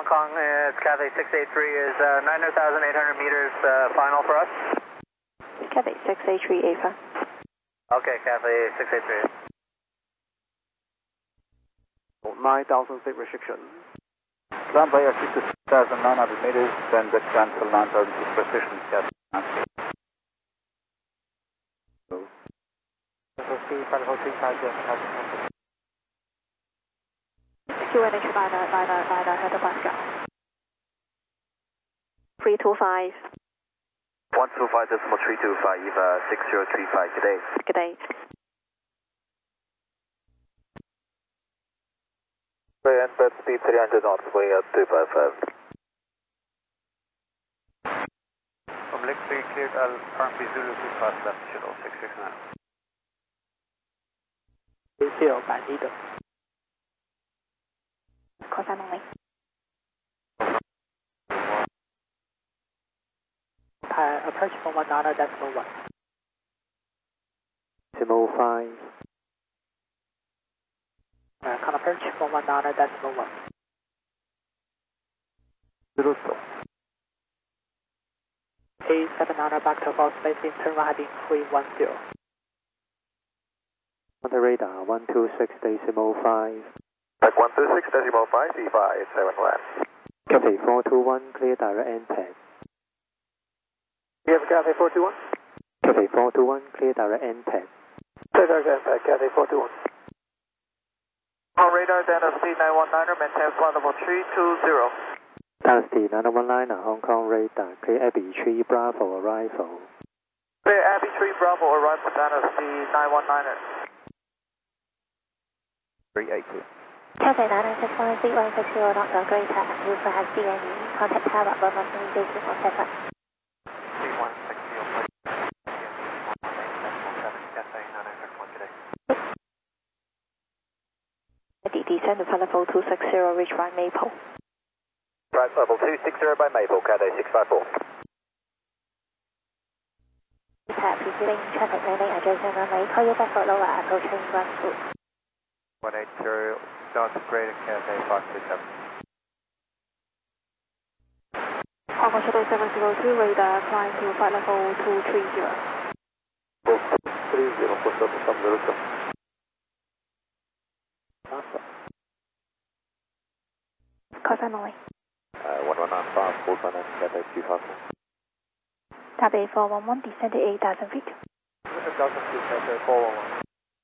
Kong, it's Cathay 683 is 9,800 meters final for us. Cathay 683 AFA. Okay, Cathay 683. 9,000 feet restriction. Ground by 6,900 meters, then get cancel 9,000 feet precision, Cathay. QNH Niner, head of Pascal. 325. 125.325, EVA 6035, good day. Good day. And bed speed 300 knots, going at 255. From Lake 3 cleared, RMP Zulu 25 left, shuttle 669. 0满意的。 Call sign only. Approach from 19.1. Decimal 5. Can approach from 19.1. 0 stop. A700 back to false spacing, turn right heading 310. On the radar 126.5. Back 126.5, EVA 871. Cathay 421, clear direct end pad. Yes, Cathay 421. Cathay 421, clear direct end pad. Clear direct end pad, Cathay 421. On radar, Dynasty 919er, maintain flight level 320. Dynasty 919er, Hong Kong radar, clear Abbey 3 Bravo arrival. Clear Abbey 3 Bravo arrival, Dynasty 919er. 382. Cathay 961 feet 160 knots on greater, Uber has DNE, contact tower above us and engagement on setup. 3160, Descend to flight level 260, reach by Maple. Right level 260 by Maple, Cathay 654. Pursuing traffic landing adjacent runway, call you back for lower approaching run through. 180, Delta Greater, Cathay 537. Hong Kong Shuttle 702, radar, climb to flight level 230. 30, push up to some little. Call sign only. 1195, full front end, Cathay 254. Taipei 411, descend to 8,000 feet. 8,000 feet, Cathay 411.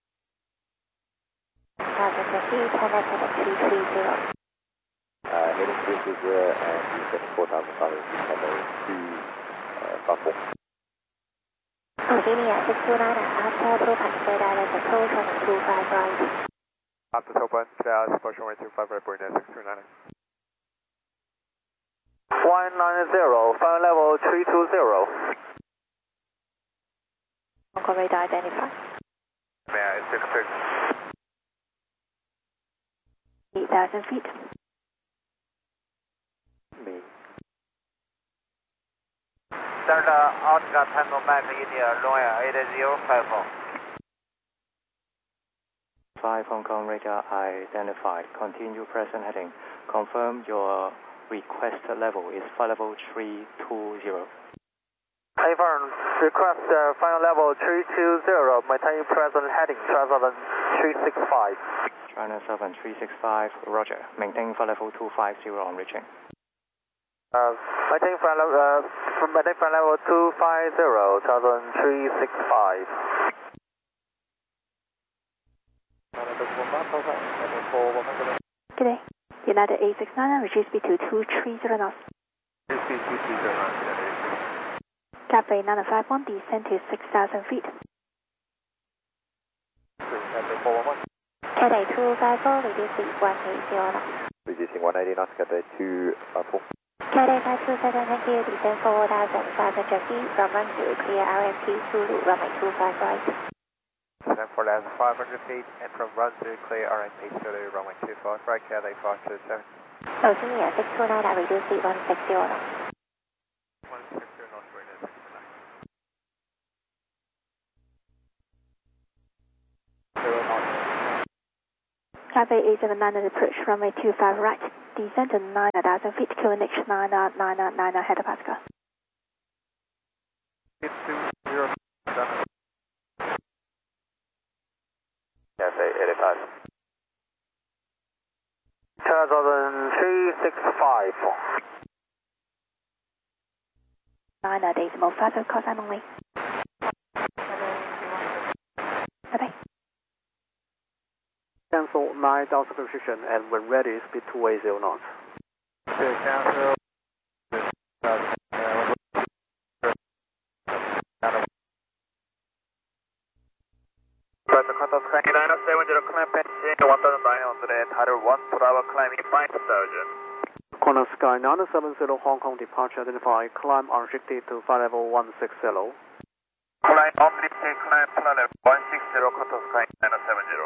8,000 feet, turn left at 230. Heading 320 and descending 4,500 feet, Cathay 254. Virginia 629, after toll punch radar, there's a toll turning 25 right. After toll punch, approach runway 25 right, Bernie 629. 190, final level 320. Hong Kong radar identified. May I 66? 8,000 feet. Me. Delta Oscar Tango Mike India, Lawyer 8054. 5 Hong Kong radar identified. Continue present heading. Confirm your request level is flight level 320. Affirm, request final level 320, maintain present heading, China 365. China 7365, roger. Maintain flight level 250 on reaching. Maintain flight level 250, China 365. Good day. United 869, reduce speed to 230 knots. Speed 230 knots, Cathay 951, descend to 6,000 feet. Cathay 411. Cathay 254, reduce speed 180 knots. Reducing 180 knots, Cathay 254. Cathay 527, thank you, descend 4,500 feet, from run through clear RMP Zulu, runway 25 right. Descend 4,500 feet, and from run through clear RMP Zulu, runway 25 right, Cathay 527. Virginia 629, reduce speed 160 knots. 160 knots, Bernie 629. 0 knots. Cathay 879 at approach, runway 25 right. descend to 9,000 feet, QNH 999 hectopascal. 820. Cafe 85. 365. 9 decimal 5, call sign only. Bye-bye. Cancel 9,000 position and when ready, speed 280 knots. Okay, cancel. Qatar Sky 970, climb passing 1900, Title 1, Bravo climbing 5000. Qatar Sky 970 Hong Kong departure identified, climb unrestricted to flight level 160. Climb unlimited, climb plan level 160, Qatar Sky 970.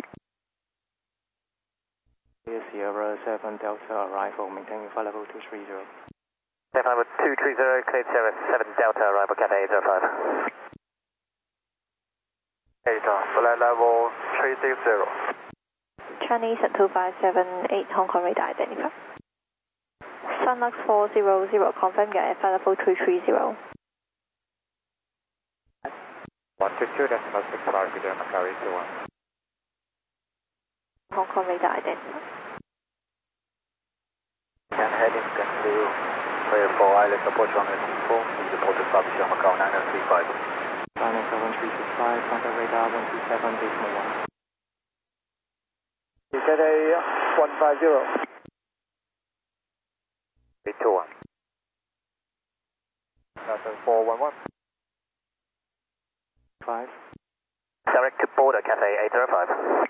Sierra 7 Delta arrival, maintaining flight level 230. Flight level 230, cleared Sierra 7 Delta arrival, Cathay 805. 8 flight level 360. Chinese at 2578 Hong Kong radar identified. Sunlux 400, confirm you are at flight level 330. 122.6 Peter Macquarie 21. Hong Kong radar identified. And heading to clear for island approach runway 24, please report to South Macau 9035. China 7365, contact radar 127, decimal 1. Cathay 150. 821. Delta 411. 5. Direct to border, Cathay 805.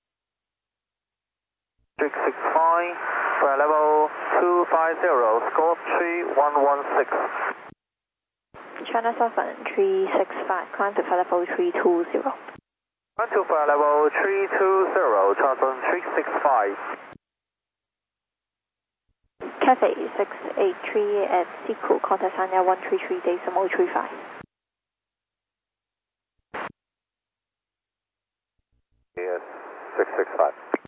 665, flight level 250, score 3116. China Southern 365, climb to flight level 320. Climb to flight level 320, Charleston 365. Cathay 683 at Siku, contact Sanya 133 decimal 35. Yes, 665.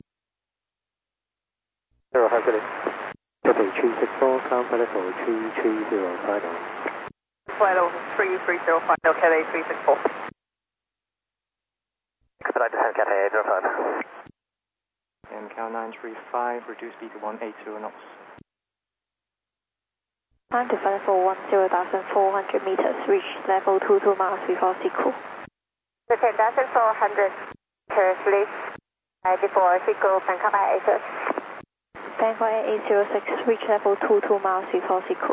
0 5 City. Cathay 364, climb flight level 330 final. Flight level 330, final Cathay 364. Expedite descent, Cathay 805. MCAL 935, reduce speed to 180 knots. Climb to flight level 10,400 meters, reach level 22 miles before Siku. 10,400 meters, reach before Siku, Bangkok IA6. Bangkok 806, reach level 22 miles before Siku.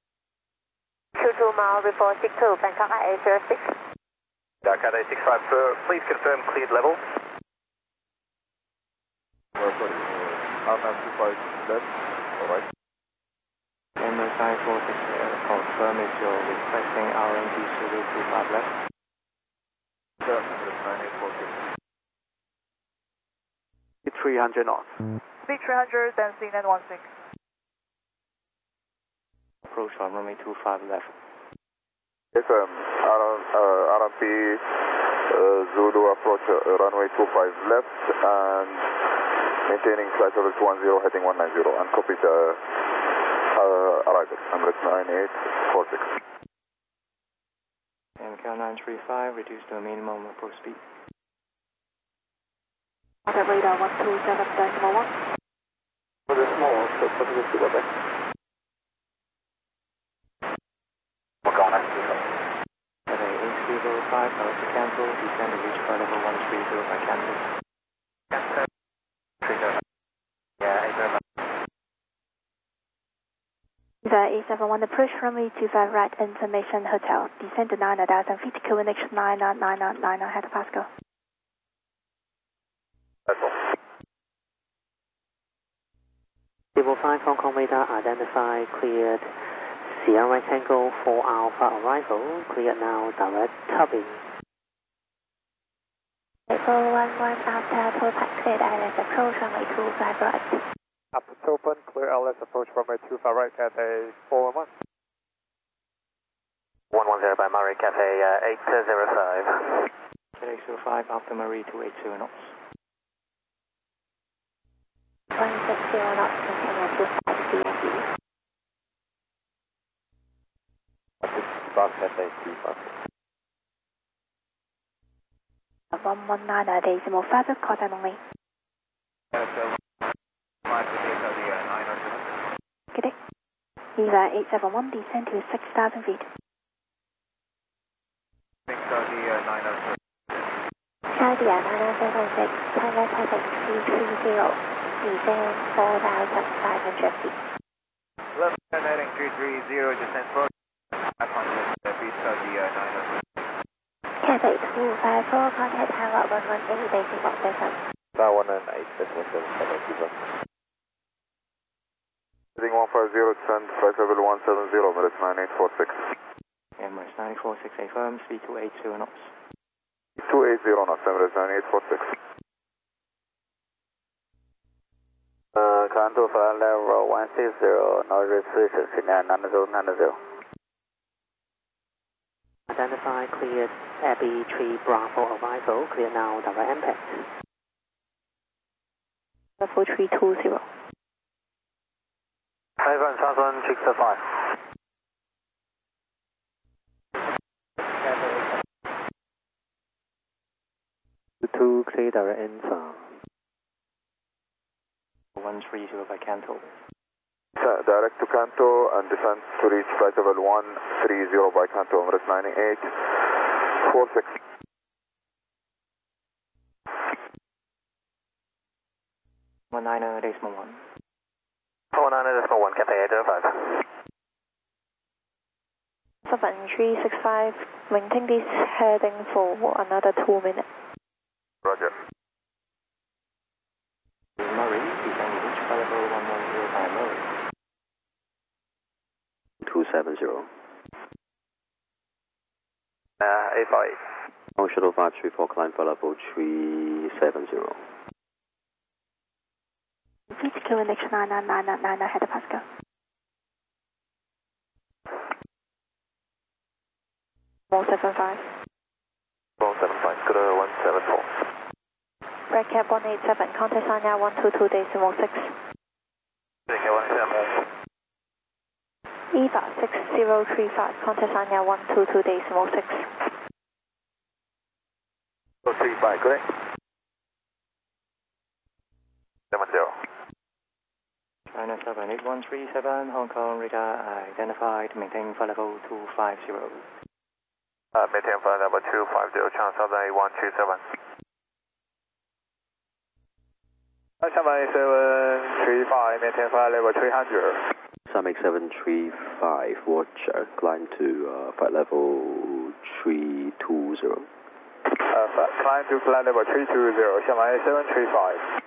22 miles before Siku, Bangkok IA06. Cathay 65, please confirm cleared level. Left, alright. MSI 460, confirm if you're requesting RMD Zulu 25 left. Sir, 9846. 300 knots. Speed 300, then C916. Approach on runway 25 left. Yes, RMP Zulu approach runway 25 left and maintaining flight level 210 heading 190 and copy the arrival, Emirates 9846. MCAL 935, reduce to a minimum approach speed. Contact radar 127 decimal 1. For the small, so positive to Quebec. Cathay 8305, now to cancel, descend to reach flight level 130 by cancel. The A71 approach runway 25 right, Information Hotel, descend to 9,000 feet, QNH 999 hectopascal. Level 5 Hong Kong radar identified, cleared. Sierra right angle 4 Alpha arrival, cleared now, direct tubbing. April 11 after Topac cleared ILS approach runway 25 right. After open, clear LS approach runway 25 right, Cathay 411. 110 by Murray, Cathay 805. Cathay 05, after Marie 280 knots. 160 knots, continue at 25 DMB. Box FAC, box. 119 decimal 5, contact only. Good day. EVA 871, descend to 6,000 feet. Saudi 906, China Taipei 330, descend 4,500 feet. Left heading 330, descend 4,500 feet, Saudi 906. Taipei 254, contact tower 118, decimal 7. Tower 118, decimal 7, Heading 150, descend, flight level 170, minutes 9846. Emirates 946, affirm, speed 280 knots. 280 knots, Emirates 9846. Kanto flight level 160, no restriction, signal 9090. Identify cleared Abbey 3 Bravo arrival, clear now, direct impact. Level 320. Ivan, Southern 605. Two clear direct info. 130 by Canto. Direct to Kanto and descent to reach flight level 130 by Kanto, Emirates 9846. 190 decimal 1. 190.1, Cathay 805. 7365, maintain this heading for another 2 minutes. Roger. Murray, descend to reach flight level 110 by Murray. 270. A5. On shuttle 534, climb for level 370. Please QNH 9999 ahead of Pascal. More 75. 175, good 174. Red Cap 187, contact Sanya 122 decimal 6. Take 174. EVA 6035, contact Sanya 122 decimal 6. 35, correct? 70. China 78137, Hong Kong radar identified, maintain flight level 250. Maintain flight level 250, China 78137. 78735, maintain flight level 300. 78735, Roger, climb to flight level 320. Climb to flight level 320, 78735.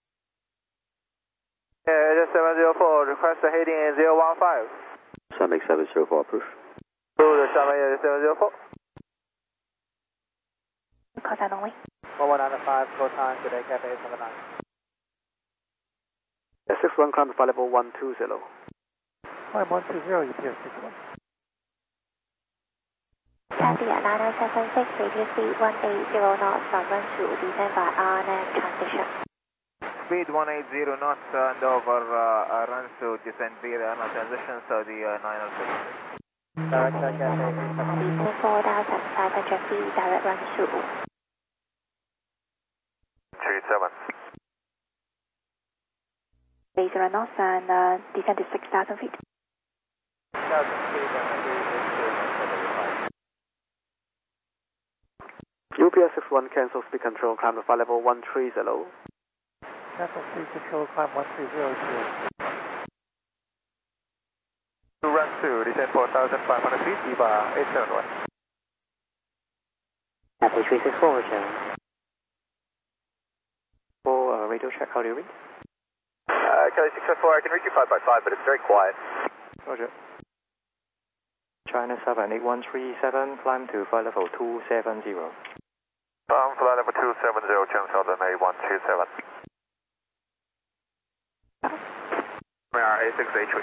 704, request heading 015. 78704, approve. Route 78704. Contact only. 1195, call time, good day, Cathay 879. 61, climb to flight level 120. Climb 120, EPS 61. Saudi 9976, radio speed 180 knots, run to descend by RNAV transition. Speed 180 knots and over runs to descend via RNAV transition, Saudi 906. Direct Cathay 879. Descend 4,500 feet, direct run to 37. 80 knots and descend to 6,000 feet. 6,000 feet and UPS 61 cancel speed control, climb to flight level 130. cancel speed control, climb 130. Run to descend 4,500 feet, EVA 871. Happy 364, return. For radio check, how do you read? Kelly 604, I can reach you 5 by 5, but it's very quiet. Roger. China 78137, climb to flight level 270. Flight level 270, China Southern A127. A6H3.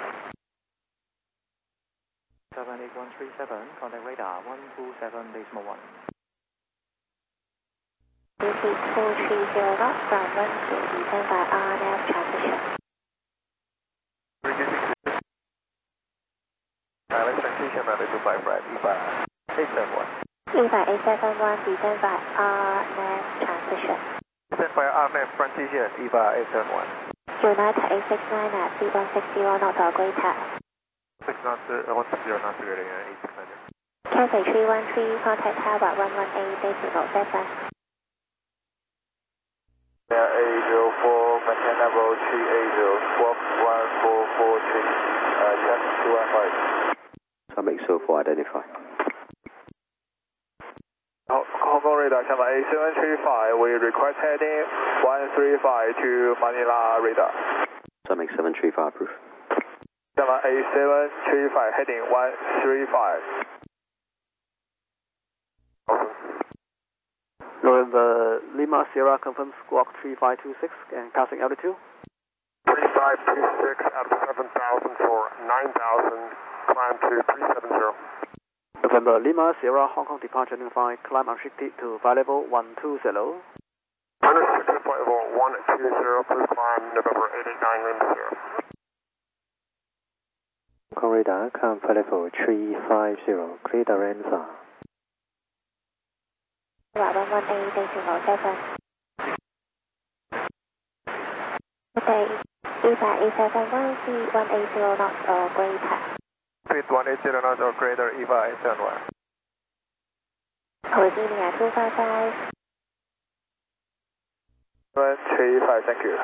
78137, contact radar 127 decimal 1. speed 430 knots, ground 1 to descend by RNAV transition. Reducing speed. Let's transition runway 25 right, EVA 871. EVA 871, descend by RNAV transition. Descend by RNAV transition, EVA 871. United 869 at speed 160 knots or greater. 160 knots greater than 8600. Cathay 313, contact tower 118, decimal 7. Yeah, 804, maintain level 380, squawk 1443, check 215. Summit so identify. Hong Kong radar, Channel A735, we request heading 135 to Manila radar. Summit 735 approved. Channel A735, heading 135. November Lima Sierra confirms squawk 3526 and passing altitude. 3526 at 7,000 for 9,000, climb to 370. November Lima Sierra Hong Kong departure identified, climb unrestricted to flight level 120. Unrestricted flight level 120, please climb November 889 Lima Sierra. Hong Kong radar, climb flight level 350, clear the Renza. 118, decimal 7. Okay, EVA 871, speed 180 knots or greater. Speed 180 knots or greater, EVA 871. Virginia 255. 135, thank you.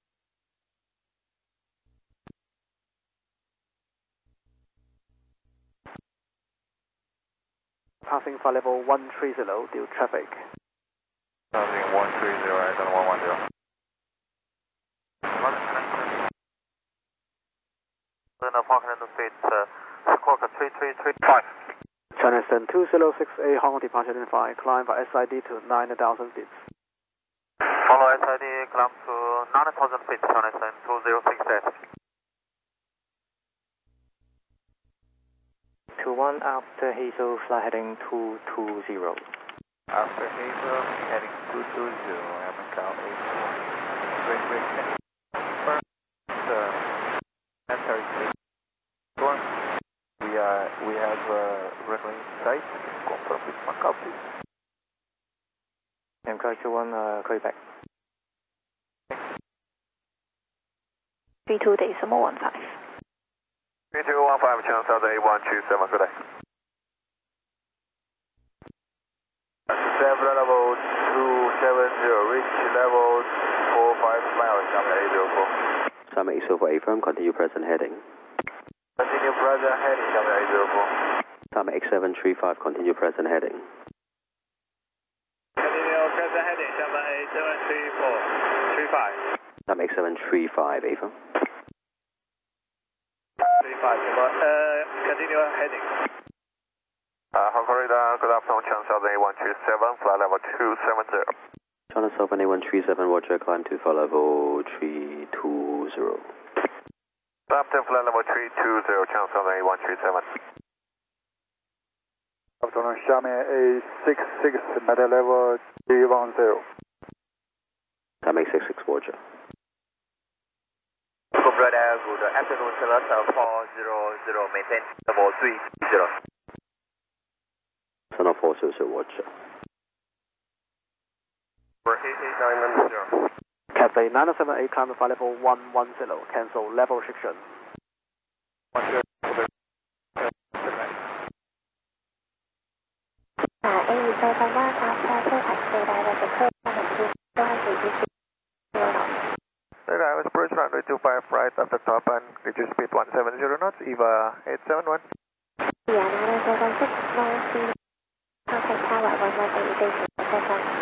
Passing flight level 130 due traffic. Passing 130, and 110. Continental speed, squawk 3335. China Eastern 2068 Hong Kong departure identified, climb by SID to 9,000 feet. Follow SID, climb to 9,000 feet, China Eastern 2068. 21 after Hazel, fly heading 220. After Hazel, heading 220, Avenue 8. Great. Enter state. We have runway sight. Confirm with Macau, please. MK21, call you back. 32 decimal 15. 3215, channel South A127, good day. Descend level 270, reach level 45 miles, channel A04. Summit so affirm, continue present heading. Continue present heading, channel A04. Summit X735, continue present heading. Continue present heading, channel A734, 35. Summit X735, affirm. 35, continue heading. Hong Kong radar, good afternoon, channel South A127, flight level 270. China Southern A137, Roger, climb to flight level 320. After flight level 320, channel Southern A137. Afternoon, Xiamen A66, matter level 310. Summit 66, Roger. Hong radar, good afternoon, channel 400, maintain level 30. Channel 400, Roger. 889 Cathay 978 climb flight level 110, cancel level restriction. I was approach runway 25 right after top and reduce speed 170 knots, EVA 871. Yeah, 976, long speed, contact tower 118, decimal 7.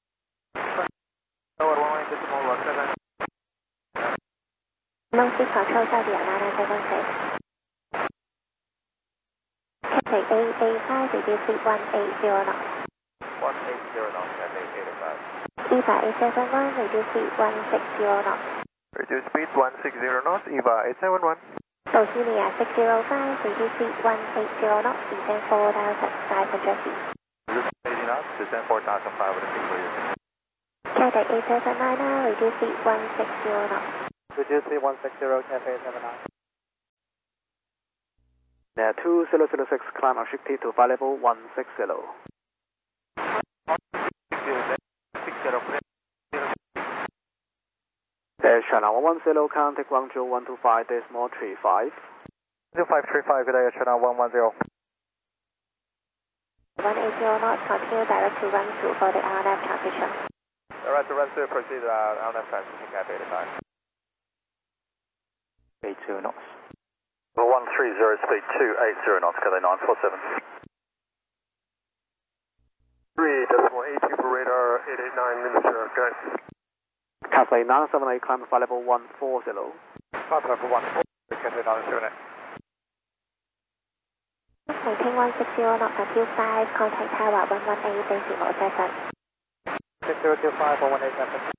Tower 118, 17. Long speed control Saudi 976. Cathay 885, reduce speed 180 knots. 180 knots and 885. EVA 871, reduce speed 160 knots. Reduce speed 160 knots, EVA 871. Bohemia 605, reduce speed 180 knots, descend 4,500 feet. Reduce 80 knots, descend 4,500 feet for you. Cathay 879 now, reduce speed 160 knots. Reduce speed 160, Cathay 879. 2006, climb unshifted to flight level 160. China 110, contact Guangzhou 125.35. 2535, good day, China 110. 180 knots, continue direct to run through for the RNAV transition. Direct to run through, proceed RNAV transition, Cathay 85. 80 knots. 130, speed 280 knots, Cathay 947. 3.8 for radar, 889 Minister, good. Cathay 978, climb flight level 140. Climb level 140, Cathay 978. Maintain 160 knots until 5, contact tower 118.7. 6025, 118.7.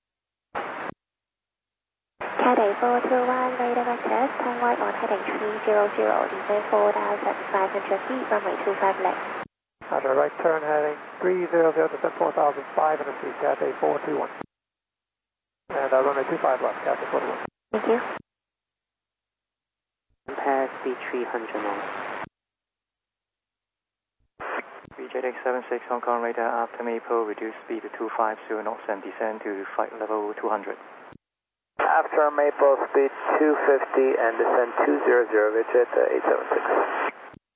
Cathay 421, radar vectors, turn right on heading 300, descend 4,500 feet, runway 25 left. Roger, right turn heading 300, descend 4,500 feet, Cathay 421. And runway 25 left, Cathay 41. Thank you. Pass speed 300 knots. VJX76 Hong Kong radar after Maple, reduce speed to 250 knots and descend to flight level 200. After Maple, speed 250 and descend 200, Vijet 876.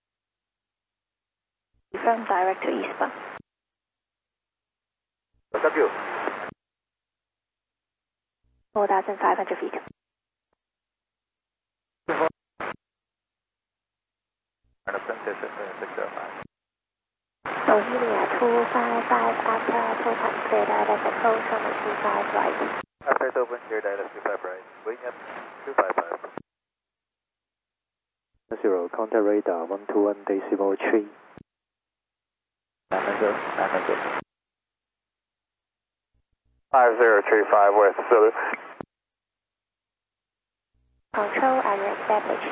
From direct to eastbound. W. 4,500 feet. Bohemia 255 after total clear direct approach runway 25 right. After it's open, clear direct 25 right. Wing up 255. 0, contact radar 121.3. 900. 5035 West Zulu. Control area established.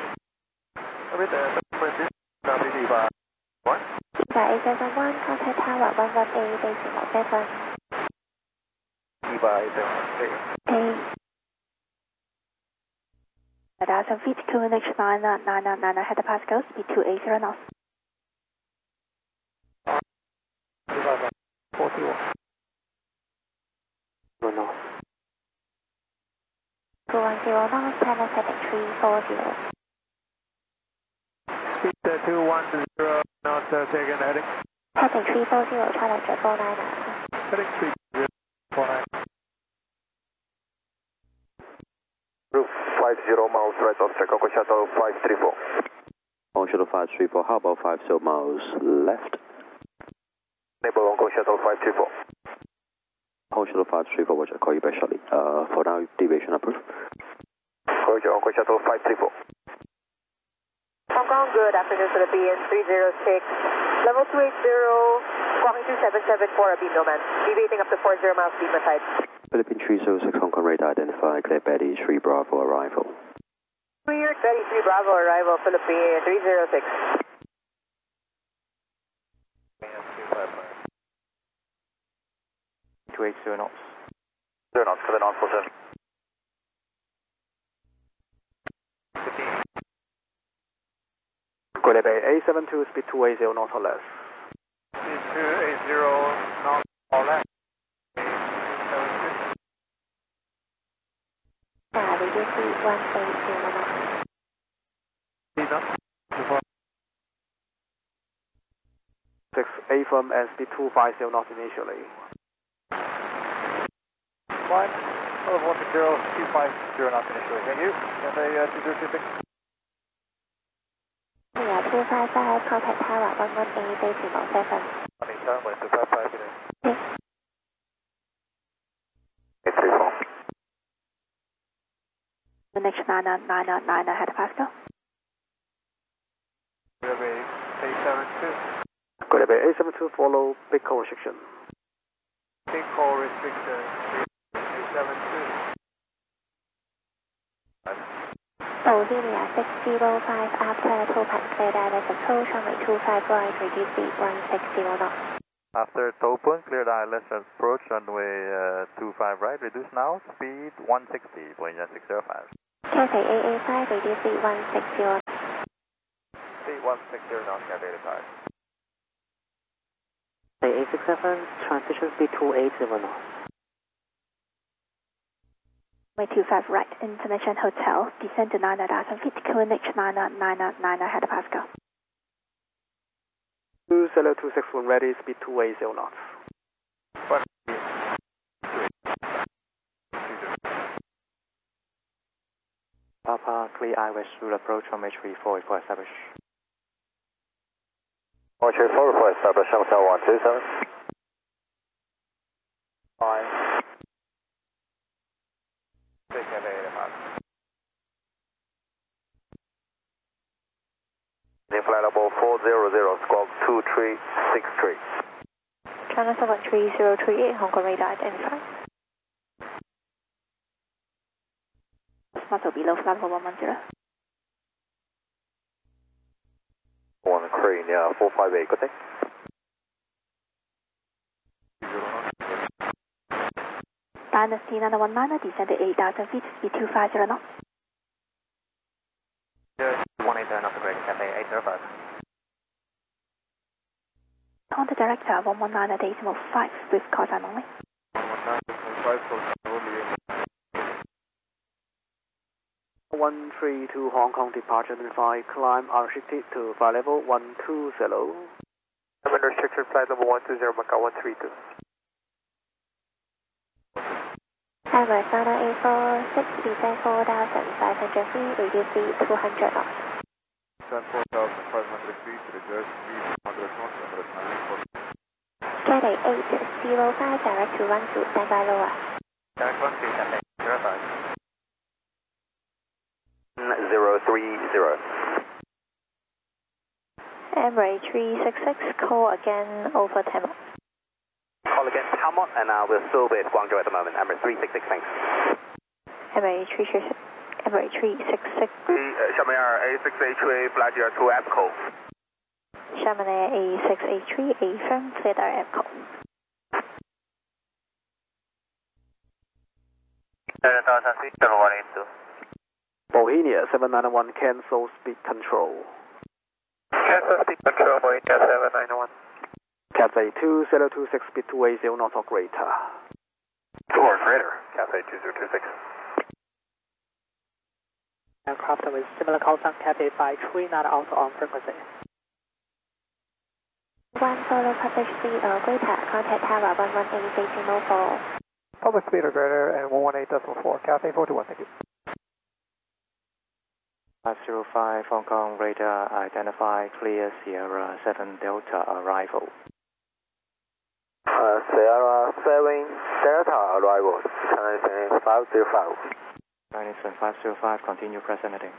By 871, contact tower 118.7. Okay. 1,000 feet to next 999 ahead of Pascal, speed 280 knots. 41. 1 knots. 210 knots, China setting 340. Speed 210, not taken heading. Heading 340, Challenger 499. Heading 349. Roof 50 miles right of Congo Shuttle 534. On shuttle 534, how about 50 miles left? Enable Congo Shuttle 534. On shuttle 534, Roger, call you back shortly. For now, deviation approved. Roger, Congo Shuttle 534. Hong Kong, good afternoon to the BN 306. Level 280, walking 2774 a beam nomad. Deviating up to 40 miles beam aside. Philippine 306 Hong Kong radar identified, clear Betty 3 Bravo arrival. Cleared Betty 3 Bravo arrival, Philippine 306. 280 knots. 0 knots, Cathay 947. 15. Good Bay 872, speed 280 knots or less. Speed 280 knots or less. Reduce speed 180 knots. Speed knots. 6 A-firm and speed 250 knots initially. 1, 250 knots initially. Thank you. And a 2026. Yeah, 255, contact tower 118.7. Anytime, 255 today. Yes. 834. The next 999 ahead of Pascal. Good Bay 872. Good Bay 872, follow big call restriction. Big call restriction 872. Bohemia 605 after total clear direct approach runway 25 right, reduce speed 160 knots. After tow point, cleared ILS approach runway 25 right, reduce now, speed 160, Boeing 605. Cathay AA5, radius 8160. Speed 160 now, Cathay 85. A867, transition speed 280 knots. Runway 25 right, International Hotel, descend to 9,000 feet, QNH 999 head Pascal. 20261 ready, speed 280 knots. Papa, clear IWest through approach from H34 for establish. H34 for establish, Hotel 127. Fine. Cathay 85. Flight level 400, squawk 2363. China 73038, Hong Kong radar identified. Throttle below flight level 110. One crane, yeah, 458, good day. Dynasty 919, descend to 8,000 feet, speed 250 knots. 180 knots, great, Cathay 805. Contact director 119.5 with call sign only. 132 Hong Kong departure identified, climb unrestricted to flight level 120. Unrestricted flight level 120, Macau 132. Emirates 9846, descend 4,500 feet, radius 200 knots. Descend 4,500 feet, reduce speed 100 knots, Cathay 805, direct to 12, standby lower. Direct 12, Cathay 05. 030. Emirates 366, call again over 10 knots. Call again, Talmud, and we'll still be at Guangzhou at the moment. Emirates 366, thanks. Emirates 366. Xiamen Air A6HA, flight year 2 APCO. Xiamen Air A683, affirm, cleared our APCO. Bohemia 791, cancel speed control. Cancel speed control, Bohemia 791. Cathay 2026, speed 280 knots or greater. Or greater, Cathay 2026. Aircraft with similar call sign Cathay 53, not out on frequency. 1 solo public speed or greater, contact tower 118 facing 04. Public speed or greater and 118.4, Cathay 421, thank you. 505 Hong Kong radar identify, clear Sierra 7 Delta arrival. Sierra 7 Delta arrival, Chinese 505. Chinese 505, continue present heading.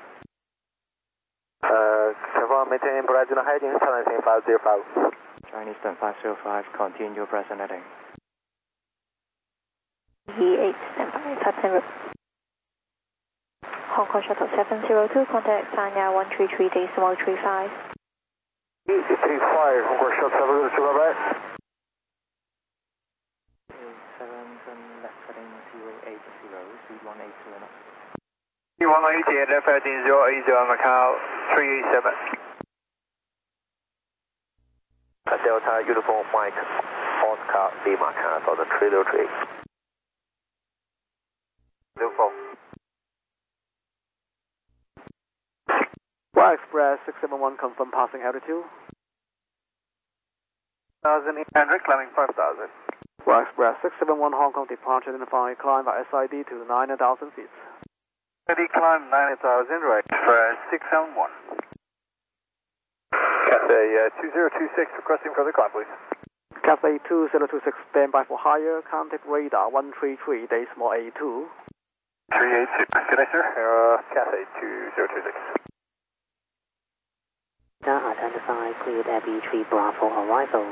Confirm maintain original heading, Chinese 505. Chinese 505, continue present heading. E8, standby, Captain Road. Hong Kong Shuttle 702, contact Sanya 133.35. 835, Hong Kong Shuttle 702, right? 7 left heading 080, speed 180 knots. 180, left heading 080, Macau 387. Delta Uniform Mike, Oscar Lima Cancel the 303. Uniform. Y Express 671, confirm passing altitude. 1,800, climbing 5,000. Y Express 671, Hong Kong departure identified, climb by SID to 9,000 feet. Steady climb 90,000, right, for 671. Cathay 2026, requesting further climb, please. Cathay 2026, standby for higher, contact radar 133.82. 382, good day, sir. Cathay 2026. Now identify, cleared Abbey 3 Bravo arrival.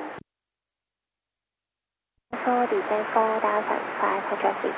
4 descend 4,500 feet.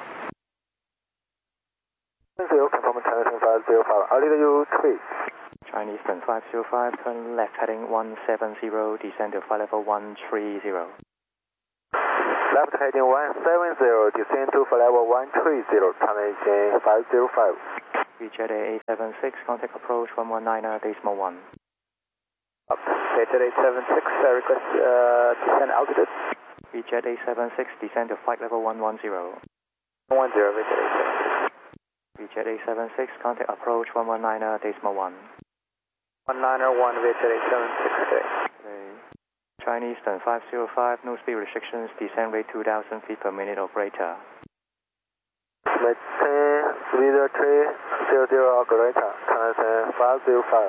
0, confirm Chinese 505. I'll lead you 3. Chinese Eastern 505, turn left heading 170, descend to flight level 130. Left heading 170, descend to flight level 130, Chinese 505. VJet A876, contact approach 119.1. VJet A876, request descend altitude. VJet A876, descend to flight level 110. 10, VJet A876. VJet A876, contact approach 119.1. 191, VJet A876. Chinese Eastern 505, no speed restrictions, descent rate 2,000 feet per minute operator. Maintain leader 300 operator, Chinese 505.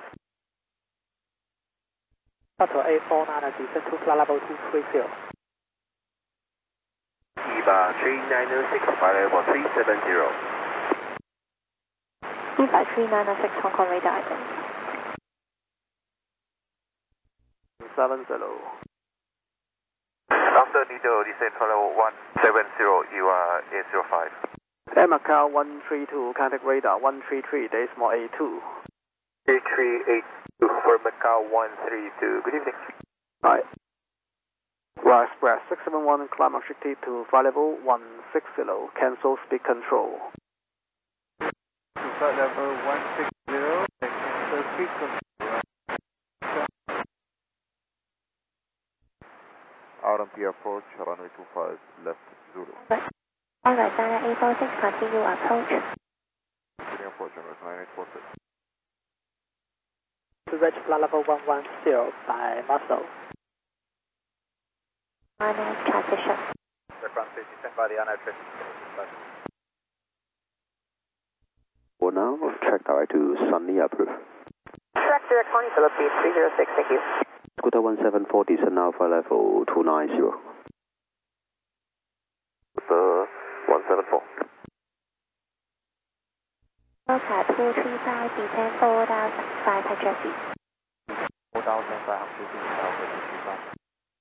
Auto A49, descend to flight level 230. EVA 3906, flight level 370. EVA 3906, Hong Kong radar identified. 70. After Nido, descend flight level 170, you are 805. Air Macau 132, contact radar 133.82. 3382 for Macau 132. Good evening. Hi. Royal Express 671, climb restricted to flight level 160, cancel speed control. To flight level 160, cancel speed control. RMP approach, runway 25, left Zulu. Alright, China A46, continue approach. Continue approach, runway 946. To reach flight level 110 by muscle. RNAV transition. Aircraft safety sent by the RNAV transition. For now, track direct to Sunny approved. Track direct Connie Philippines 306, thank you. Scooter 174, descend now flight level 290. 174. Delta 235, descend 4,500 feet. 4,500 feet.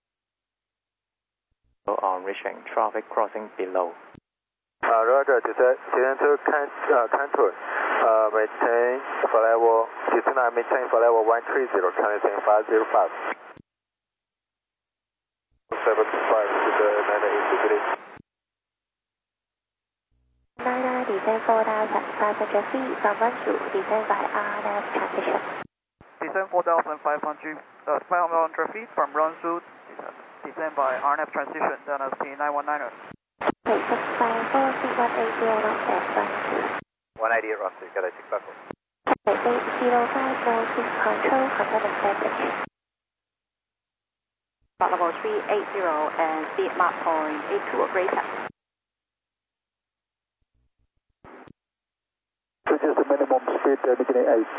On reaching, traffic crossing below. Roger, descend to contour. Maintain flight level, maintain flight level 130, Chinese 505. 75 to the 98 degree. 99, descend 4,500 feet from Runsu, descend by RNAV transition. Descend 4,500 feet from Runsu, descend by RNAV transition, then as T919er. Okay, 654, feet 180 knots at Runsu. 180 at Runsu, got a tick buckle. Okay, 805, no speed control, confirm and message. Flight level 380 and speed Mach point 82 operator. This is the minimum speed, beginning 8.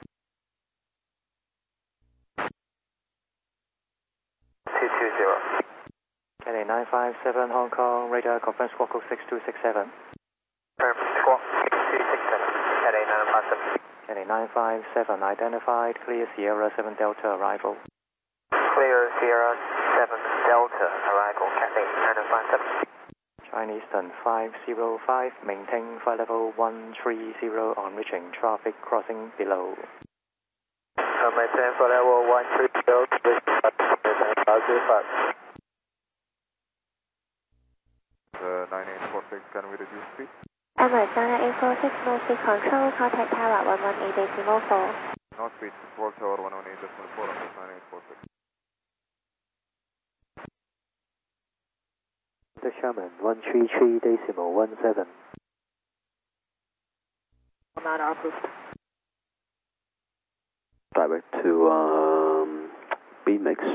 KA 957 Hong Kong, radar conference squawk 6267. Squawk 6267, KA 957. KA 957 identified, clear Sierra 7 Delta arrival. Clear Sierra 7 Delta arrival, KA 957. Chinese Eastern 505, maintain flight level 130 on reaching, traffic crossing below. Maintain flight level 130, 505. 9846, can we reduce speed? Emirates China A46, no speed control, contact tower 118.4. No speed, control tower 118.4, 9846. The Sherman 133.17. 9 approved. Direct to BMix.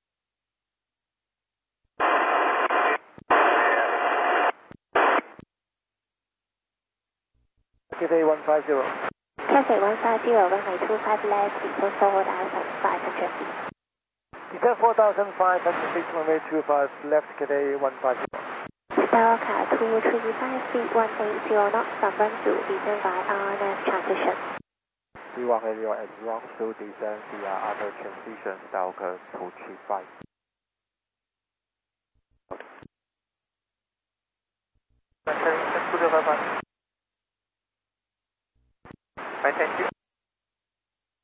Cathay 150. Cathay 150, runway 25 left, equals 4,500 feet. Descend 4,500 feet, runway 25 left, Cathay 150. Delta 235, feet 180 knots from Runsu, descend by RNAV transition. C180 at Runsu, descend via other transition, Delta 235. Maintain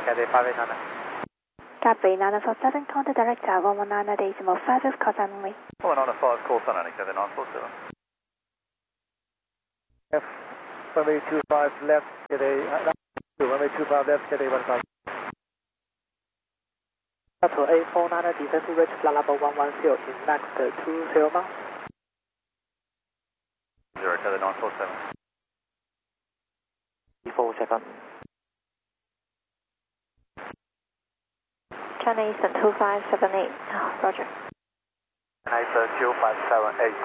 Cathay 589. Capri 947, contact director 119.5 of call only. 195, call Sun only, Cathay 947. F, runway 25 left, Cathay, runway 25 left, Cathay 15. Shuttle A49, descend to reach flight level 110 in next 20 knots. 0, Cathay 947. 47. China Eastern 2578, roger. China Eastern 2578.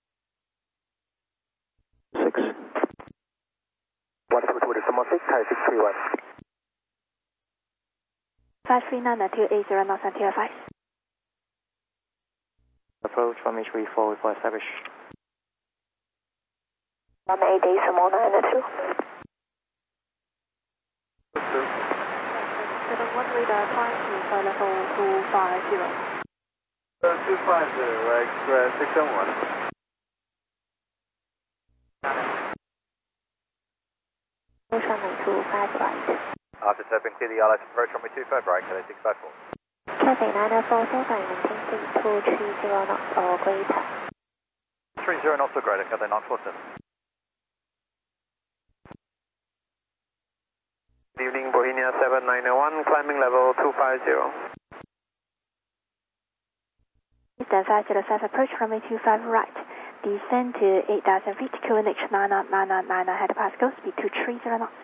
6. 122 decimal 6, Thai 631. 539 280 knots until 5. Approach runway 34 for establish. 18 decimal 902. One radar climb to flight level 250. 250, express 671. Runway 25 right. After tapping clear the ILS approach runway 25 right, Cathay 654. Cathay 947, maintain speed 230 knots or greater. 30 knots or greater, Cathay 947. Good evening, Bohemia 7901, climbing level 250. Eastern 505, approach runway 25 right. Descend to 8,000 feet, QNH 99999, head Pascal, speed 230 knots.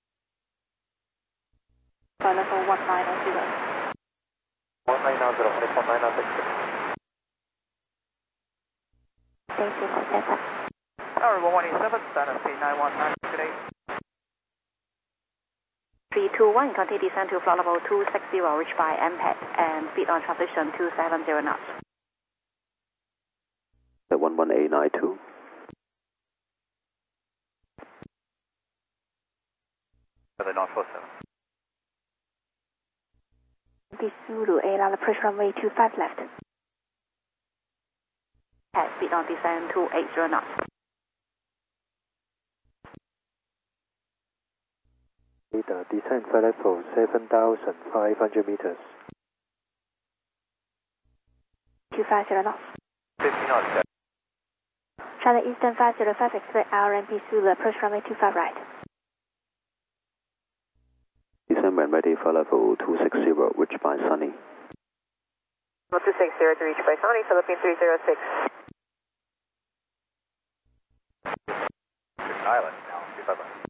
Flight level 1900. 1900, heading for 996. Thank you, Mosetta. Tower 117, status P919, today. 321, continue descend to flight level 260, reach by MPAD, and speed on transition 270 knots. At 11892. Cathay 947. Zulu, ALL approach runway 25 left. At speed on descend 280 knots. Descent flight level 7,500 meters. 250 knots. 50 knots, China Eastern 505, expect RMP Zulu, approach runway 25 right. Descend when ready for level 260, reach by Sunny. Level 260 to reach by Sunny, Philippine 306. Island now, 25 right.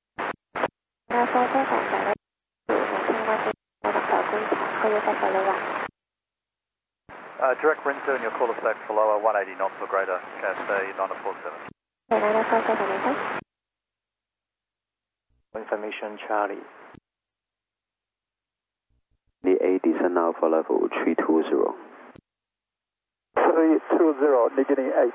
Direct wind turn, your call is back for lower 180 knots or greater, Cathay 947. Information Charlie. The A descend now for level 320. 320, beginning 8.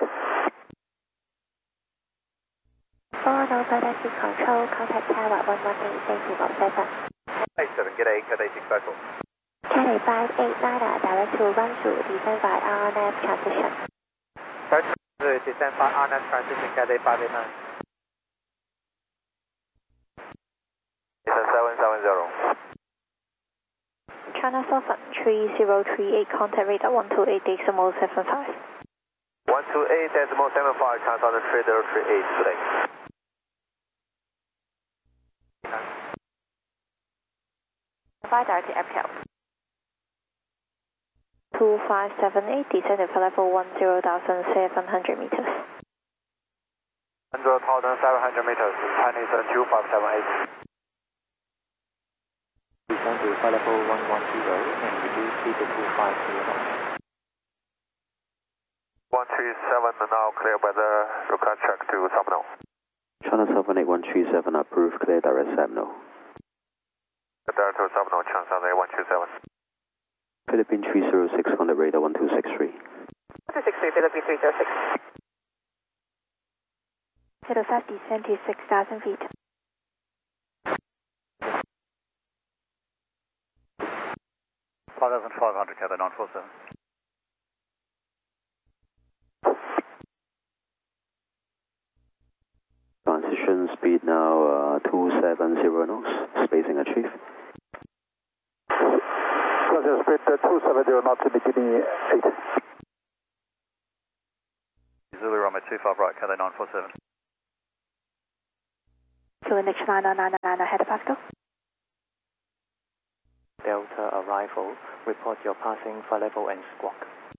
For no further seat control, contact tower 118, thank you, Mosetta. 87, G'day, Cathay 654. Cathay 589, direct to Ransu, descend by RNF transition. Descend by RNF transition, Cathay 589. Descend 770. China Southern 3038, contact radar 128 decimal 75. 128 decimal 75, China Southern 3038, today. By direct FCAL. 2578, descend to level 10,700 meters. 100,700 meters, Chinese 2578. Descend to flight level 110 and reduce speed to 250 knots. 137 now clear by the request track to Sabno. China 78137 approved, clear direct Sabno. Direct to Sabno, China 78127. Philippine 306, contact radar 1263. 263, Philippine 306. 05, descend to 6,000 feet. 5,500, Cathay 947. Transition speed now 270 knots, spacing achieved. International speed 270 knots beginning 8. Zulu runway 25 right, Cathay 947. QNH 999 ahead of Pascal. Delta arrival, report your passing flight level and squawk.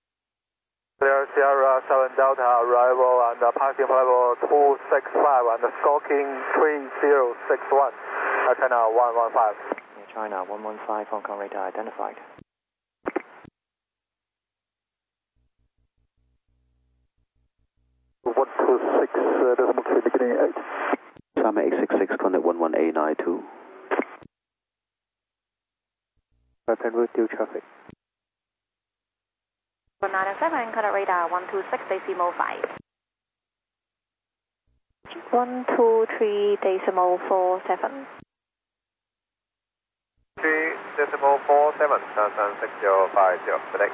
Sierra 7 Delta arrival and passing level 265 and stalking 3061, China 115. China 115, Hong Kong radar identified. Decimal 3 beginning 8. Sama 866, contact 11A92. En route due traffic. 197, contact radar 126 decimal 5. 123 decimal 47. 3.47, San 6050, select.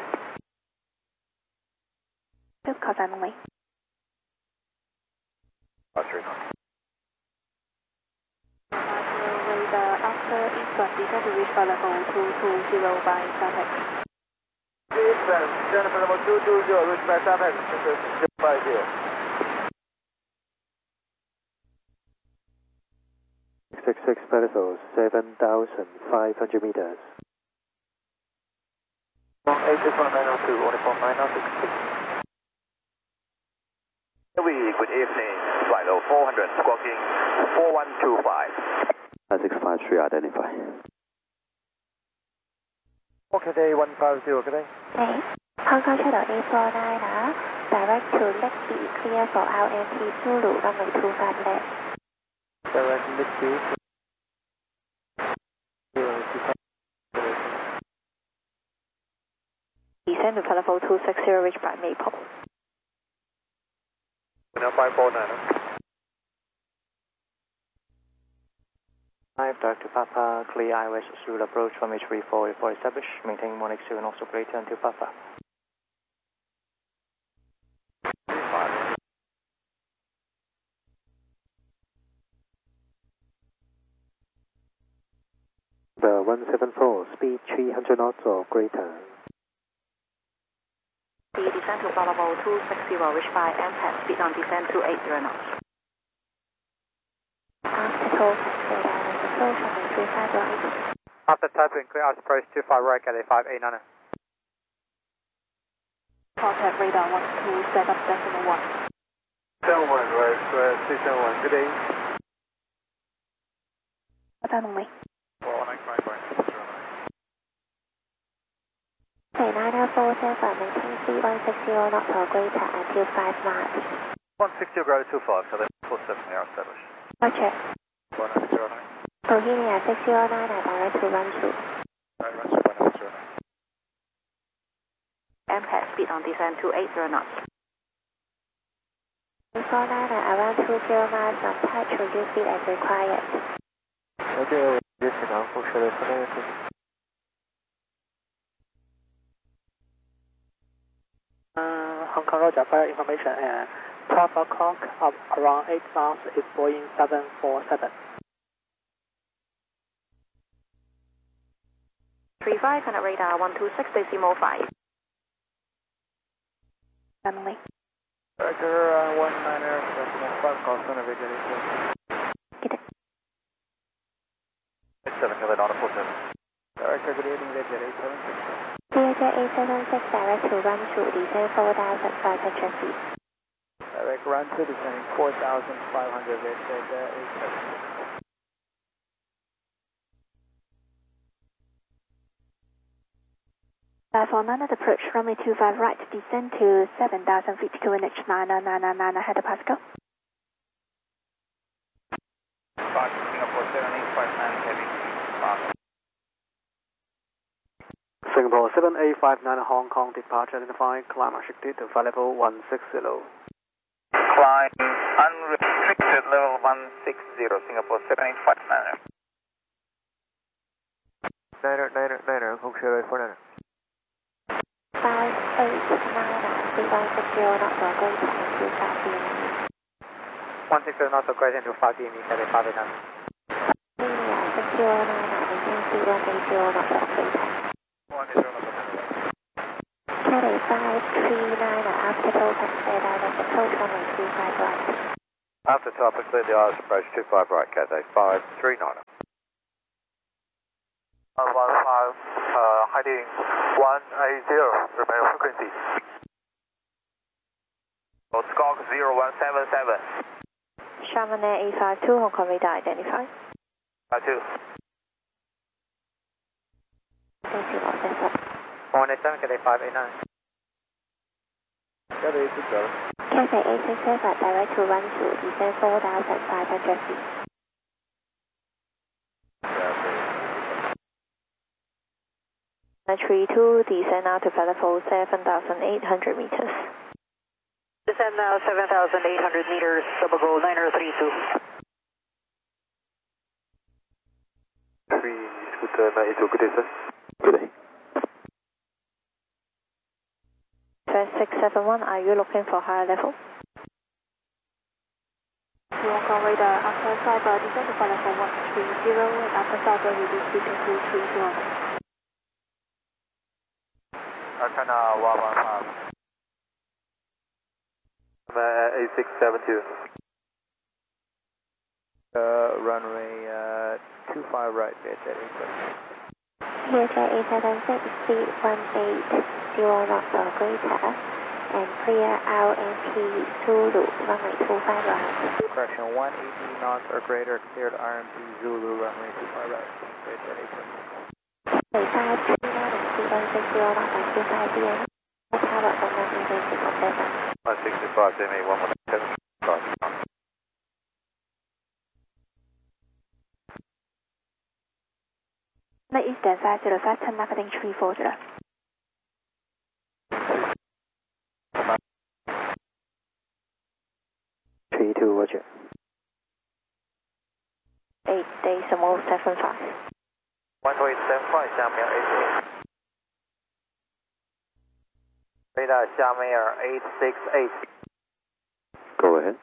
Just call sign only. Radar after eastbound descent to reach flight level 220 by Southex. Eastbound, descent level 220, reach by Southex, 050. 66 pedestals, 7,500 meters. 1861902, only for 906. Good evening, flight level 400, squawking 4125. 653, identify. Okay, day 150, good day. Hey, Hong Kong Shuttle A49, direct to Lekki, clear for LNT Zulu, runway 25 left. Direct Lekki. Descend to flight level 260, reach by Maple. 549. 5 direct to Papa, clear IOS Zulu approach from H34, report established, maintain 1x2 and also greater until Papa. The 174, speed 300 knots or greater. The descent to flight level 260, reach by MPAD, speed on descent to 80 knots. After tapping, clear out approach 25 right, Cathay 589. Contact radar 127.1. 71 right, 371, good day. That only. 495.09. Say 9047, maintain speed 160 knots or greater until 5 March. 160 grow to 25, Cathay 47, we are established. Roger. 1909. Bohemia 609, direct to Ranchu. Run to 1909. MPAD speed on descent to 80 knots. 349, around 20 miles on touch, reduce speed as required. Okay, this is unfortunately. Hong Kong Roger, fire information. 12 o'clock, around 8 miles is Boeing 747. 35, contact radar 126 decimal 5. Family. Roger, 19er, decimal 5, call center, regulation. Get it. 87, Cathay 947. Director, good evening, Leisure 876. Leisure 876, direct to Ranchu, descend 4,500 feet. Direct run to descending 4,500, Leisure 876. Platform 9 at approach, runway 25 right, descend to 7,000 feet, QNH 999 ahead of Pascal. Singapore 7859 heavy. Singapore 7859 Hong Kong departure identified, climb restricted to flight level 160. Climb unrestricted level 160, Singapore 7859. Niner, Hope Sierra 49er. 589, speed 160 knots or greater until 5 p.m. 160 knots or greater until 5 p.m. Cathay 589. Linear 6099, maintain speed 180 knots or greater. 180. after topic, clear direct approach runway 25 right. After topic, clear the ILS approach 25 right, Cathay 539. 15, heading 180, remain frequency. Squawk 0177. Sharman Air 852, Hong Kong radar identified. 52. Thank you, Los Angeles. 487, Cathay 589. Cathay 867. Cathay 867, direct to run to descend 4,500 feet. Tree 2, descend now to level 7,800 meters. Descend now 7,800 meters, subago 9032. 3, Scooter 92, good day, sir. Good day. First 671, are you looking for higher level? Hong Kong radar, after cyber, descend to level 130, and after cyber, reduce speed to 320. China 115. 8672. Runway 25 right, Vietjet 876. Vietjet 876, speed 180 knots or greater, and clear RMP Zulu, runway 25 right. Correction, 180 knots or greater, cleared RMP Zulu, runway 25 right, Vietjet 876. 539 speed 160 knots and 25 DM. Tower from 165, DME 117. Eastern 505, turn left heading 340. 32, roger. 8 decimal 75. 12875, Xiamen Air 88. Radar Xiamen Air 868. Go ahead.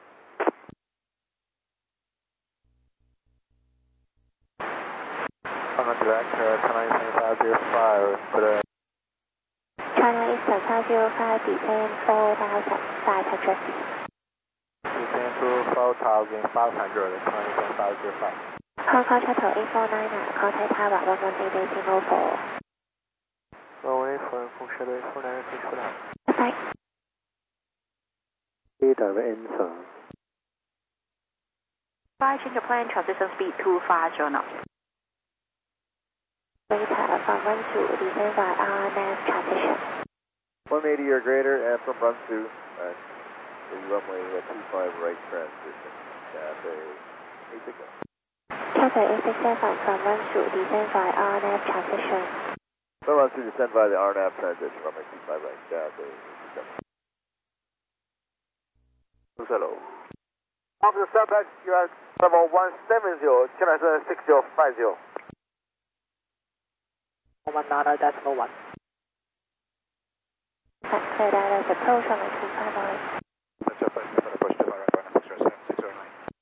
China direct, China Eastern 505, put a... China Eastern 505, descend 4,500 feet. Descend to 4,500, China Eastern 505. Hong Kong Shuttle 849, contact Tower 118.04. Runway 49, please put out. Bye. Direct answer. 5, change of plan, transition speed 25 knots. Greater from run to descend by RNF transition. 180 or greater, from run to, runway 25 right transition. Cathay 867. Cathay 867 from run to descend by RNF transition. From run to descend by the RNAV transition, runway 25 right, Cathay 867. Hello. After setback, you are level 170, China 6050. 190.1. Clear direct approach on 25 right. Approach to right, 609.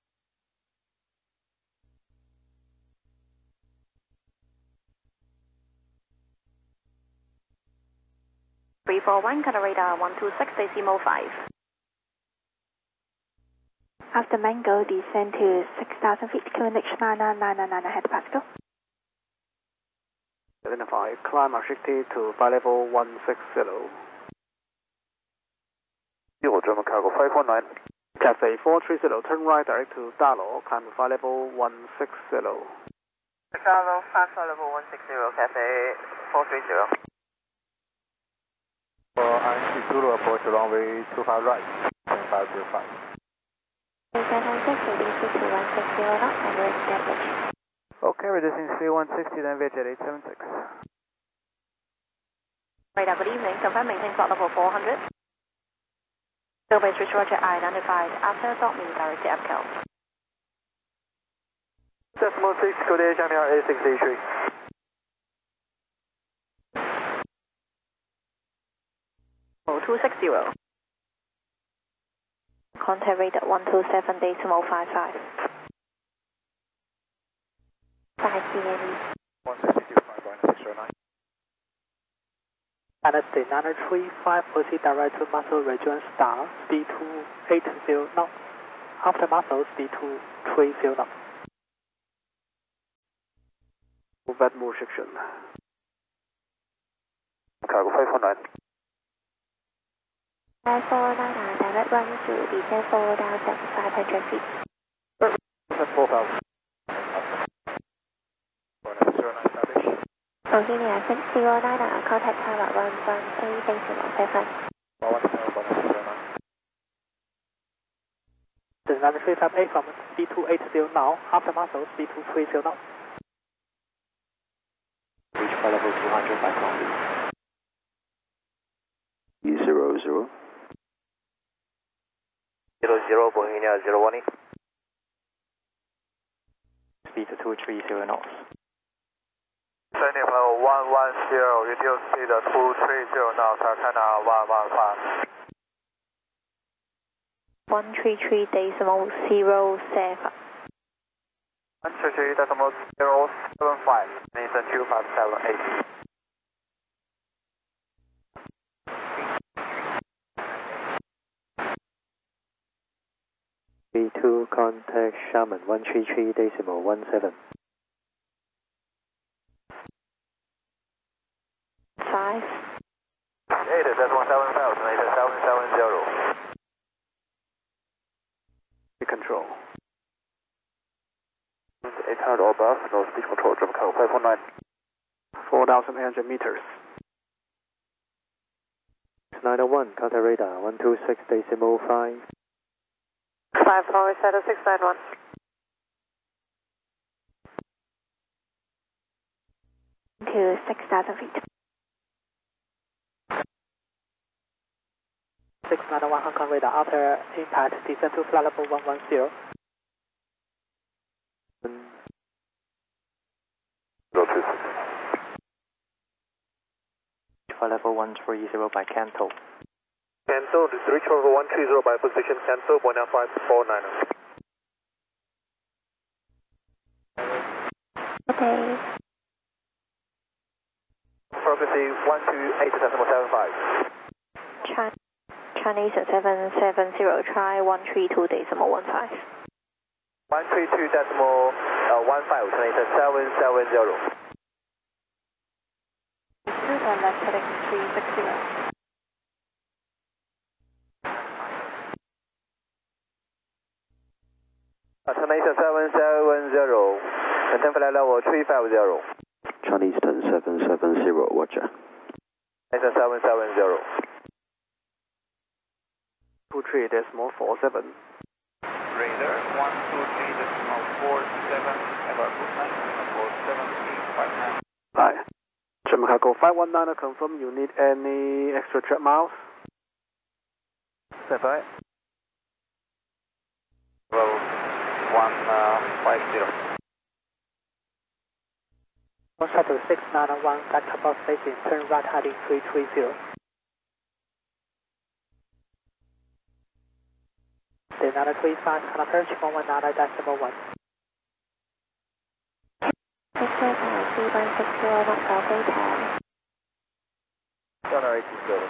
341, got a radar 126 decimal 5. After Mango, descend to 6,000 feet, QNH 99999 hectopascal. Identify, climb or 60 to flight level 160. German cargo 519. Cathay 430, turn right direct to Dalo, climb to flight level 160. Dalo, fast flight level 160, Cathay 430. For RMP Zulu, approach runway 25 right, 505. 876, reduce to 160 knots and ready to pitch. Okay, reducing speed 160, then Vietjet 876. Radar, good evening. Confirm maintain slot level 400. Survey switch roger identified. After dot me direct to EPCAL. Decimal 6, code Xiamen 8683. Oh, 260. Contact rate at 127 decimal 55. 5 CNE. 162, 5 609. And the 935 proceed direct to muscle region star, speed 280 knots. After muscle, speed 230 knots. Wetmore section. Cargo 549. 549, direct run to descent 4,500 feet. 4,000. Bohemia 609, contact tower 118 decimal 7. The 935 from speed 280 now, after muscle, speed 230 knots. Reach flight level 200 by copy. 00. 00, Bohemia 018. Speed 230 knots. Landing level 110, reduce speed 230 knots, Arcana 115. 133 decimal 07. 133 decimal 075, Nathan 2578. B2 contact Shaman 133 decimal 17. 5. 8 decimal 7000, Nathan 770. Control. 800 or above, no speed control, German Cargo 549. 4,800 meters. 901, contact radar 126 decimal 5. 54, settle 691. To 6,000 feet. 691 Hong Kong radar, after impact, descend to flight level 110. flight level 130 by Canto. Cancel, reach level 130 by position cancel, 19549. Okay. Frequency 128.75. Chinese 770, try 132 decimal 15. 132 decimal 15, Chinese 770. And left heading 360. Chinese 770, maintain flight level 350. Chinese 10770, Roger. Chinese 770. 23 decimal 47. Radar 123 decimal 47, ever good night, 47359. Hi. German Cargo 519, confirm you need any extra jet miles? Step by. Well, 150. Shuttle 691, back above station, turn right heading 330. The 935, can approach 119 decimal 1. 3160, not Belgrade Tower. Center 87,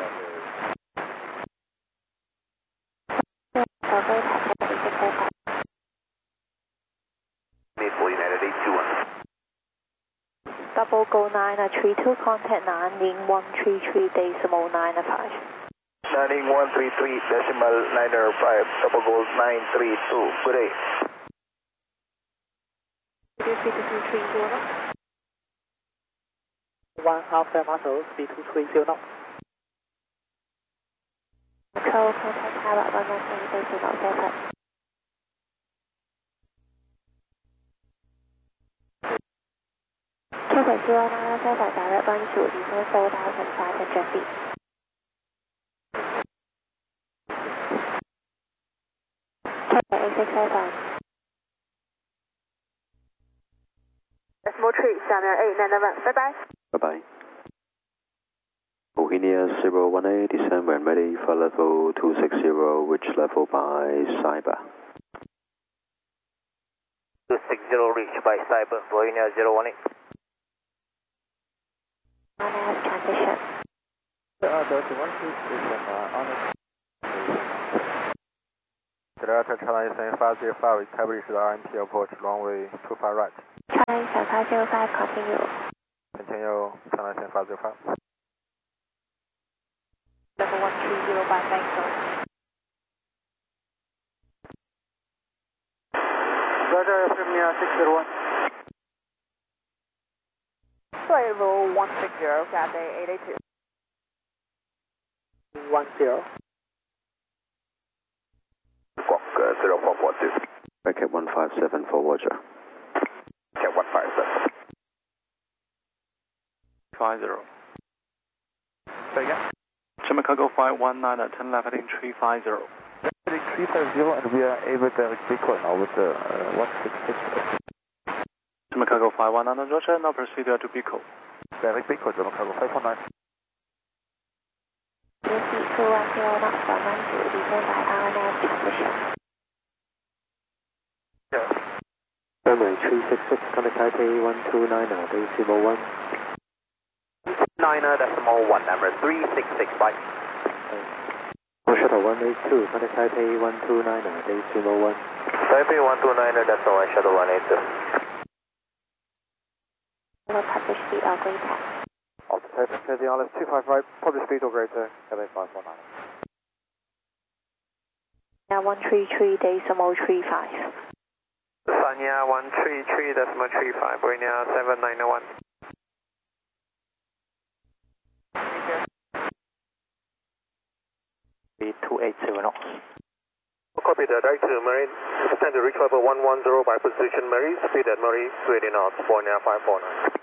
Belgrade Tower, 3605. Maple United 821. Double go 932, contact 90133 decimal 95. 90133 decimal 905, double gold 932. Good day. Speed 230. 1 after muscle, speed 230 knots. Control, contact tower 118 decimal 7. Traffic 0907, direct run to descend 4,500 feet. Traffic 8605. Decimal 3, Samuel 891. Bye-bye. Bye-bye. Bohemia 018, descend when ready, for level 260, reach level by Cyber. 260 reach by Cyber, Bohemia 018. RNAV transition. Delta 123 station, Arnhem. Delta China 7505, establish the RMP approach, runway 25 right. China 7505, continue. Continue, China 7505. Level 130 by Bangkok. Roger, Premier 601. Level 160, Cathay 882. 10. Squawk 0442. Packet 157 for Roger. Packet 157. 50. Say again? German Cargo 519 at 10 left heading 350. Heading 350 and we are able to speak now with the 166. German Cargo 519 Roger, now proceed to Pico. Direct Pico, German Cargo 519. Receipt 210 knots 112, descend by RNAV transmission. Runway 366, contact Taipei 1290, decimal 1. 9.1, number 366, bye. Shuttle 182, contact Taipei 1290, decimal 1. Taipei 129.1, shuttle 182. Hello, publish speed or greater. Alpha Type to the RLS 25 right, public speed or greater, LA 519. Now 133 decimal 35. Sanya 133.35, Brenia 791. 280 knots. Copy that, right to Marine. Stand to reach level 110 by position Marine, speed at Marine 280 knots, Brenia 549.